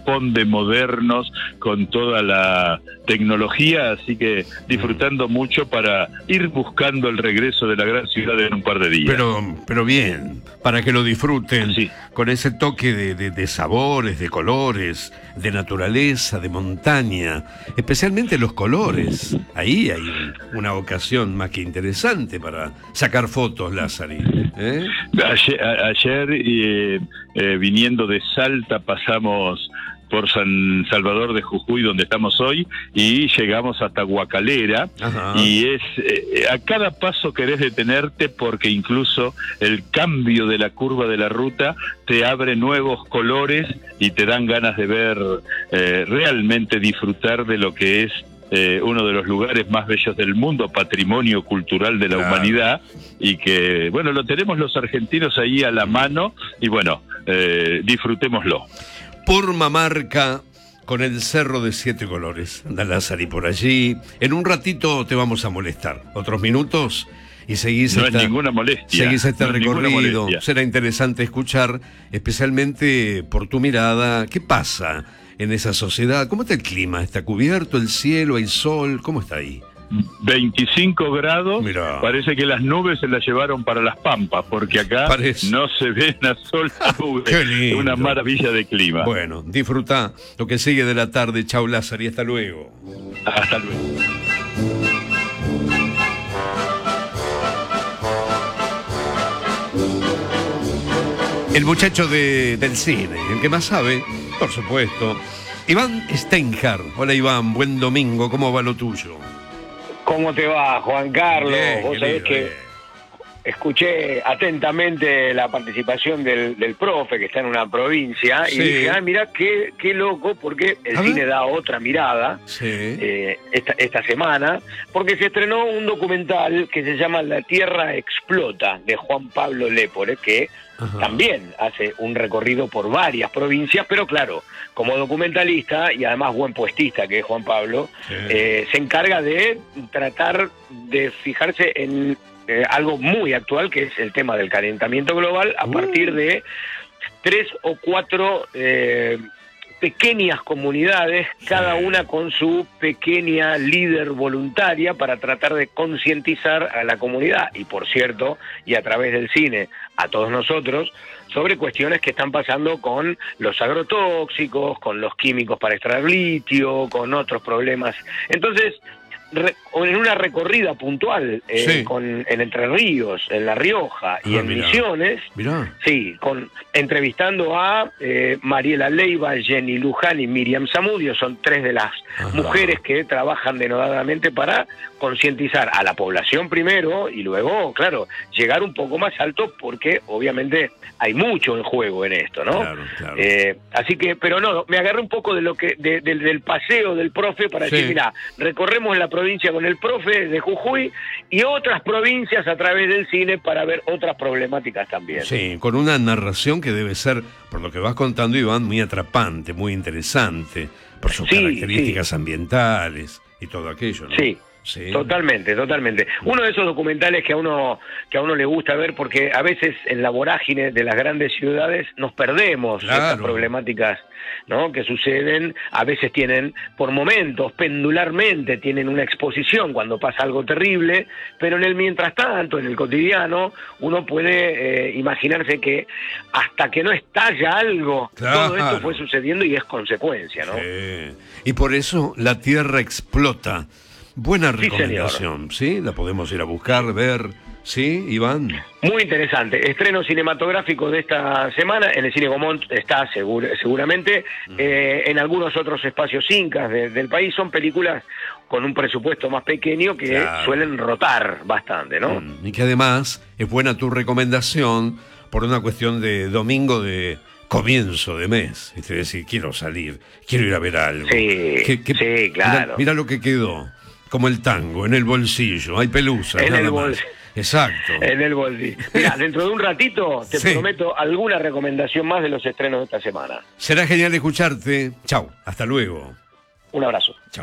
corresponde, modernos, con toda la tecnología, así que disfrutando mucho para ir buscando el regreso de la gran ciudad en un par de días. Pero bien, para que lo disfruten, sí, con ese toque de sabores, de colores, de naturaleza, de montaña, especialmente los colores. Ahí hay una ocasión más que interesante para sacar fotos, Lázari. Ayer viniendo de Salta pasamos por San Salvador de Jujuy, donde estamos hoy, y llegamos hasta Guacalera. Ajá. Y a cada paso querés detenerte, porque incluso el cambio de la curva de la ruta te abre nuevos colores y te dan ganas de ver, realmente disfrutar de lo que es uno de los lugares más bellos del mundo, patrimonio cultural de la humanidad, y que, bueno, lo tenemos los argentinos ahí a la mano, y bueno, disfrutémoslo. Purmamarca, con el Cerro de Siete Colores. Anda, Lázari, por allí. En un ratito te vamos a molestar. Otros minutos y seguís no es ninguna molestia. Seguís este recorrido. Será interesante escuchar, especialmente por tu mirada, qué pasa en esa sociedad. ¿Cómo está el clima? ¿Está cubierto el cielo? ¿Hay sol? ¿Cómo está ahí? 25 grados. Mirá. Parece que las nubes se las llevaron para las Pampas, porque acá no se ve una sola nube. Qué lindo. Una maravilla de clima. Bueno, disfruta lo que sigue de la tarde. Chau, Lázari, hasta luego. Hasta luego. El muchacho del cine, el que más sabe, por supuesto, Iván Steinhardt. Hola, Iván, buen domingo, ¿cómo va lo tuyo? ¿Cómo te va, Juan Carlos? Bien, vos sabés que escuché atentamente la participación del profe, que está en una provincia, y dije, mirá, qué loco, porque el cine da otra mirada esta semana, porque se estrenó un documental que se llama La Tierra Explota, de Juan Pablo Lépore, que también hace un recorrido por varias provincias, pero claro, como documentalista y además buen puestista que es Juan Pablo, se encarga de tratar de fijarse en algo muy actual, que es el tema del calentamiento global, a partir de 3 o 4 pequeñas comunidades, cada una con su pequeña líder voluntaria, para tratar de concientizar a la comunidad, y por cierto, y a través del cine, a todos nosotros, sobre cuestiones que están pasando con los agrotóxicos, con los químicos para extraer litio, con otros problemas. Entonces, en una recorrida puntual en Entre Ríos, en La Rioja y en Misiones, entrevistando a Mariela Leiva, Jenny Luján y Miriam Zamudio. Son 3 de las mujeres que trabajan denodadamente para concientizar a la población primero, y luego, claro, llegar un poco más alto, porque obviamente hay mucho en juego en esto, ¿no? Claro. Así que, pero no, me agarré un poco de lo que del paseo del profe para decir, mira, recorremos la provincia con el profe de Jujuy y otras provincias a través del cine para ver otras problemáticas también. Sí, con una narración que debe ser, por lo que vas contando, Iván, muy atrapante, muy interesante, por sus características ambientales y todo aquello, ¿no? Sí, totalmente. Uno de esos documentales que a uno le gusta ver, porque a veces en la vorágine de las grandes ciudades nos perdemos estas problemáticas, ¿no?, que suceden. A veces tienen, por momentos, pendularmente, tienen una exposición cuando pasa algo terrible, pero en el mientras tanto, en el cotidiano, uno puede imaginarse que hasta que no estalla algo, todo esto fue sucediendo y es consecuencia, ¿no? Y por eso La Tierra Explota. Buena recomendación, ¿sí? La podemos ir a buscar, ver, ¿sí, Iván? Muy interesante. Estreno cinematográfico de esta semana. En el Cine Gomont está seguramente. En algunos otros espacios incas del país. Son películas con un presupuesto más pequeño que suelen rotar bastante, ¿no? Y que además es buena tu recomendación por una cuestión de domingo de comienzo de mes. Es decir, quiero salir, quiero ir a ver algo. Sí, claro. Mira lo que quedó. Como el tango, en el bolsillo, hay pelusa. En el bolsillo. Exacto. En el bolsillo. Mira, dentro de un ratito te prometo alguna recomendación más de los estrenos de esta semana. Será genial escucharte. Chau, hasta luego. Un abrazo. Chau.